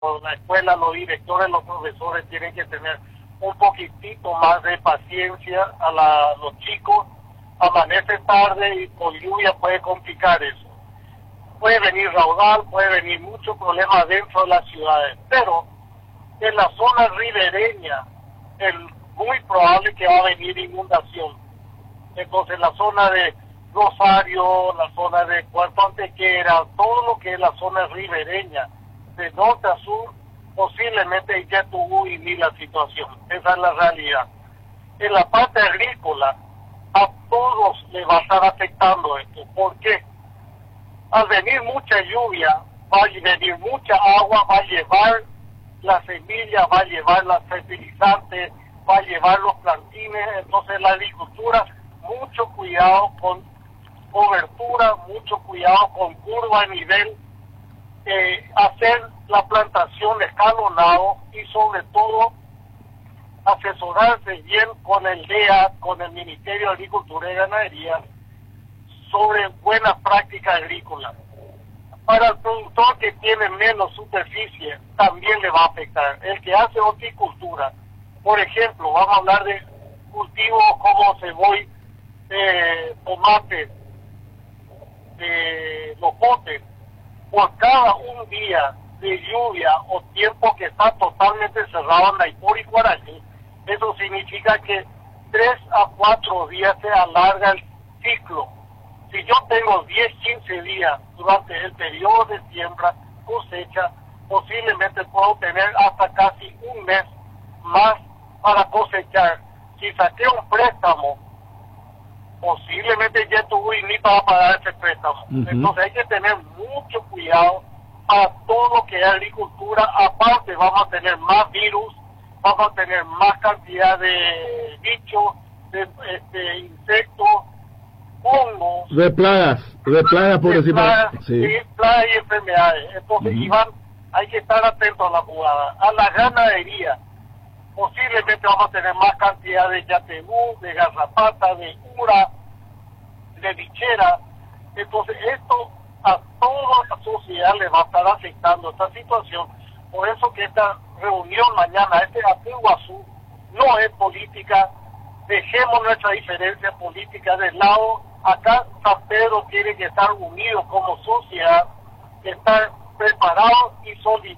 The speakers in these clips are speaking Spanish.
la escuela, los directores, los profesores tienen que tener un poquitito más de paciencia a los chicos. Amanece tarde y con lluvia puede complicar eso. Puede venir raudal, puede venir mucho problema dentro de las ciudades, pero en la zona ribereña es muy probable que va a venir inundación. Entonces la zona de Rosario, la zona de Puerto Antequera, todo lo que es la zona ribereña, de norte a sur, posiblemente ya tuvo y ni la situación. Esa es la realidad. En la parte agrícola, a todos les va a estar afectando esto. ¿Por qué? Al venir mucha lluvia, va a venir mucha agua, va a llevar la semilla, va a llevar los fertilizantes, va a llevar los plantines. Entonces la agricultura, mucho cuidado con cobertura, mucho cuidado con curva a nivel, hacer la plantación escalonado y sobre todo asesorarse bien con el DEA, con el Ministerio de Agricultura y Ganadería sobre buenas prácticas agrícolas. Para el productor que tiene menos superficie también le va a afectar. El que hace horticultura, por ejemplo, vamos a hablar de cultivos como cebolla, tomate, locote, por cada un día de lluvia o tiempo que está totalmente cerrado en Naipur y Guaraní, eso significa que 3 a 4 días se alarga el ciclo. Si yo tengo 10, 15 días durante el periodo de siembra, cosecha, posiblemente puedo tener hasta casi un mes más para cosechar. Si saqué un préstamo, posiblemente ya tuve ni para pagar ese préstamo. Entonces hay que tener mucho cuidado a todo lo que es agricultura. Aparte vamos a tener más virus, vamos a tener más cantidad de bichos, de insectos, hongos. De plagas por decir más. Sí, plagas y enfermedades. Entonces, Iván, hay que estar atento a la jugada. A la ganadería, posiblemente vamos a tener más cantidad de yatebú, de garrapata, de ura, de bichera. Entonces, esto a toda la sociedad le va a estar afectando esta situación. Por eso que esta reunión mañana, este Iguazú, no es política. Dejemos nuestra diferencia política de lado. Acá San Pedro tiene que estar unido como sociedad, estar preparado y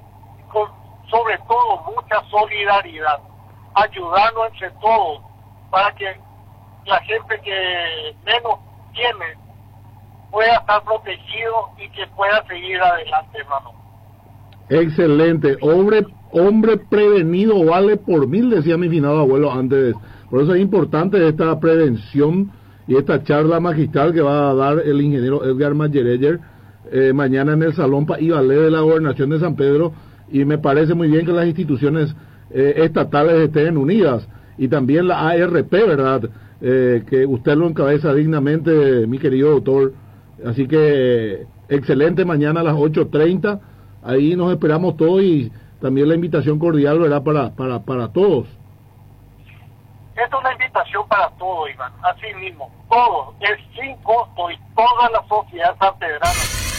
sobre todo mucha solidaridad, ayudarnos entre todos para que la gente que menos tiene pueda estar protegido y que pueda seguir adelante, hermano. Excelente. Hombre prevenido vale por 1000, decía mi finado abuelo antes. Por eso es importante esta prevención y esta charla magistral que va a dar el ingeniero Edgar Mayereyer mañana en el Salón Ibalé de la Gobernación de San Pedro. Y me parece muy bien que las instituciones estatales estén unidas, y también la ARP, ¿verdad? Que usted lo encabeza dignamente, mi querido doctor. Así que excelente, mañana a las 8:30, ahí nos esperamos todos, y también la invitación cordial, ¿verdad? Para todos. Esta es una invitación para todos, Iván, así mismo, todos, es sin costo, y toda la sociedad sanpedrana.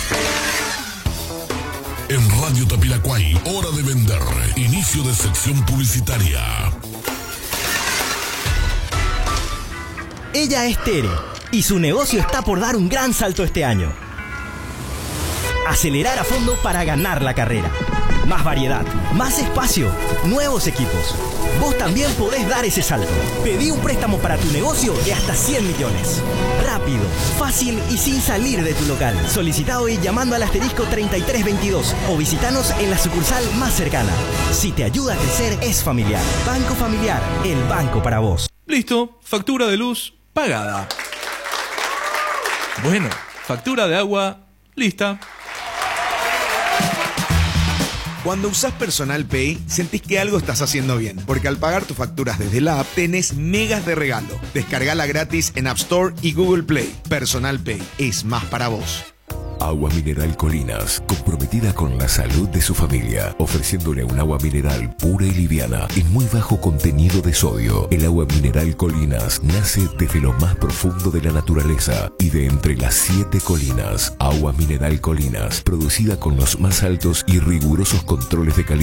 En Radio Tapiracuay, hora de vender, inicio de sección publicitaria. Ella es Tere, y su negocio está por dar un gran salto este año. Acelerar a fondo para ganar la carrera. Más variedad, más espacio, nuevos equipos. Vos también podés dar ese salto. Pedí un préstamo para tu negocio de hasta 100 millones. Rápido, fácil y sin salir de tu local. Solicita hoy llamando al asterisco 3322 o visitanos en la sucursal más cercana. Si te ayuda a crecer, es familiar. Banco Familiar, el banco para vos. Listo, factura de luz pagada. Bueno, factura de agua lista. Cuando usás Personal Pay, sentís que algo estás haciendo bien, porque al pagar tus facturas desde la app, tenés megas de regalo. Descargala gratis en App Store y Google Play. Personal Pay es más para vos. Agua Mineral Colinas, comprometida con la salud de su familia, ofreciéndole un agua mineral pura y liviana y muy bajo contenido de sodio. El agua mineral Colinas nace desde lo más profundo de la naturaleza y de entre las 7 colinas. Agua Mineral Colinas, producida con los más altos y rigurosos controles de calidad